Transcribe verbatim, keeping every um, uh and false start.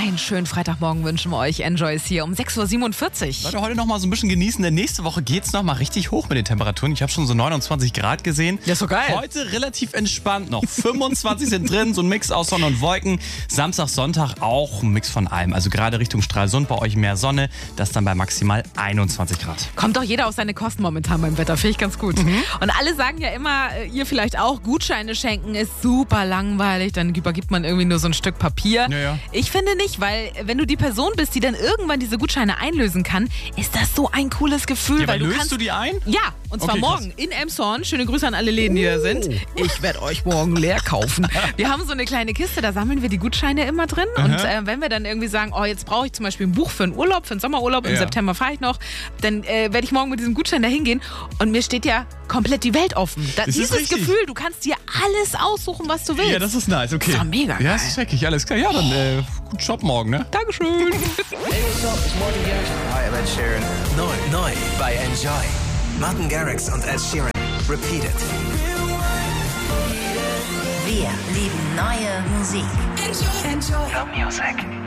Einen schönen Freitagmorgen wünschen wir euch. Enjoy ist hier um sechs Uhr siebenundvierzig. Leute, heute noch mal so ein bisschen genießen, denn nächste Woche geht's noch mal richtig hoch mit den Temperaturen. Ich habe schon so neunundzwanzig Grad gesehen. Ja, ist so geil. Heute relativ entspannt noch. fünfundzwanzig sind drin, so ein Mix aus Sonne und Wolken. Samstag, Sonntag auch ein Mix von allem. Also gerade Richtung Stralsund, bei euch mehr Sonne. Das dann bei maximal einundzwanzig Grad. Kommt doch jeder auf seine Kosten momentan beim Wetter, finde ich ganz gut. Mhm. Und alle sagen ja immer, ihr vielleicht auch, Gutscheine schenken ist super langweilig. Dann übergibt man irgendwie nur so ein Stück Papier. Ja, ja. Ich finde nicht, weil wenn du die Person bist, die dann irgendwann diese Gutscheine einlösen kann, ist das so ein cooles Gefühl. Ja, weil du löst kannst, du die ein? Ja, und zwar Okay, morgen in Elmshorn. Schöne Grüße an alle Läden, die da sind. Ich werde euch morgen leer kaufen. Wir haben so eine kleine Kiste, da sammeln wir die Gutscheine immer drin. Aha. Und äh, wenn wir dann irgendwie sagen, oh, jetzt brauche ich zum Beispiel ein Buch für einen Urlaub, für einen Sommerurlaub, im Ja. September fahre ich noch, dann äh, werde ich morgen mit diesem Gutschein da hingehen und mir steht ja komplett die Welt offen. Da, Das ist dieses richtig. Gefühl, du kannst dir alles aussuchen, was du willst. Ja, das ist nice, okay. Das war mega geil. Ja, das check ich, alles klar. Ja, dann äh, gut Job morgen, ne? Dankeschön. Hi, I'm Ed Sheeran. Neu, neu bei Enjoy. Martin Garrix und Ed Sheeran. Repeat it. Wir lieben neue Musik. The Music.